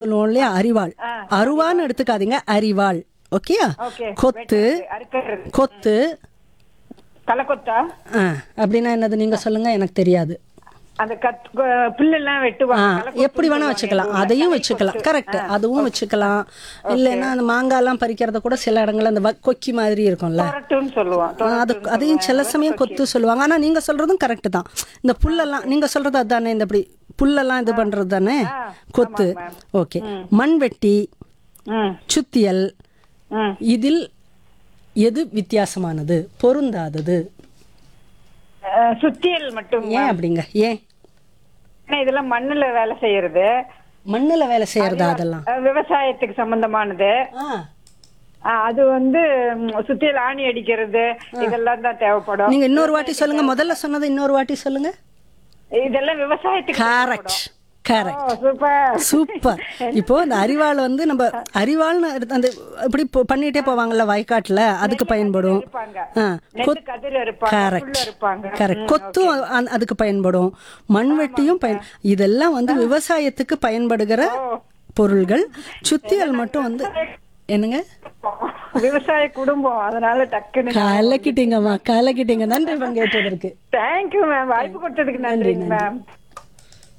சொல்லுவோம் இல்லையா, அரிவாள். அருவான்னு எடுத்துக்காதீங்க, அரிவாள். ஓகேயா? கொத்து, கொத்து, கலக்கொத்தா அப்படின்னா என்னது நீங்க சொல்லுங்க, எனக்கு தெரியாது. அந்த புல்லெல்லாம் வெட்டுவாங்க. எப்படி வேணா வச்சுக்கலாம், அதையும் வச்சுக்கலாம். கரெக்ட், அதுவும் வச்சுக்கலாம். இல்லைன்னா அந்த மாங்காய்லாம் பறிக்கிறத கூட சில இடங்கள்ல அந்த கொக்கி மாதிரி இருக்கும்ல, அதையும் சில சமயம் கொத்து சொல்லுவாங்க. ஆனா நீங்க சொல்றதும் கரெக்ட் தான். இந்த புல்லெல்லாம் நீங்க சொல்றது அதுதானே, இந்த இப்படி புல்லெல்லாம் இது பண்றது தானே கொத்து. ஓகே. மண்வெட்டி, சுத்தியல், இதில் எது வித்தியாசமானது, பொருந்தாதது? சுத்தியல் மட்டும். ஏன் அப்படிங்க? ஏன்? இதெல்லாம் மண்ணுல வேலை செய்யறது. மண்ணுல வேலை செய்யறதா? அதெல்லாம் விவசாயத்துக்கு சம்பந்தமானது. அது சுத்தியல் ஆணி அடிக்கிறது இதெல்லாம் தான் தேவைப்படும். நீங்க இன்னொரு வாட்டி சொல்லுங்க, முதல்ல சொன்னது இன்னொரு வாட்டி சொல்லுங்க. இதெல்லாம் விவசாயத்துக்கு. Correct, correct, super. இப்போ இந்த அரிவாள் நம்ம அரிவாள்னு அந்த இப்படி பண்ணிட்டே போவாங்கல்ல வயக்காட்டுல, அதுக்கு பயன்படும். Correct, correct. கொத்தும் அதுக்கு பயன்படும், மண்வெட்டியும் இதெல்லாம் விவசாயத்துக்கு பயன்படுகிற பொருள்கள். சுத்தியல் மட்டும் என்னங்க, விவசாய குடும்பம், அதனால டக்குன்னு கலக்கிட்டீங்கம்மா, கலக்கிட்டீங்க. நன்றி பங்கேற்றதற்கு. தேங்க்யூ மேம், வாய்ப்பு கொடுத்ததுக்கு நன்றி மேம்.